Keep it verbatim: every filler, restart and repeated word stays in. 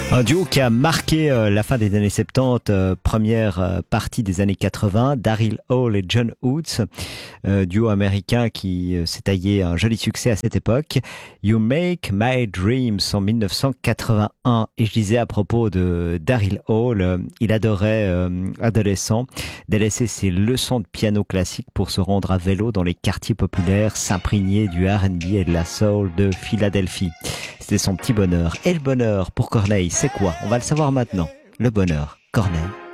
Un duo qui a marqué euh, la fin des années soixante-dix, euh, première euh, partie des années quatre-vingts, Daryl Hall et John Hoots, euh, duo américain qui euh, s'est taillé un joli succès à cette époque. You Make My Dreams en mille neuf cent quatre-vingt-un. Et je disais à propos de Daryl Hall, euh, il adorait, euh, adolescent, délaisser ses leçons de piano classique pour se rendre à vélo dans les quartiers populaires, s'imprégner du R and B et de la soul de Philadelphie. C'était son petit bonheur. Et le bonheur pour Corneille, c'est quoi? On va le savoir maintenant. Le bonheur, Corneille.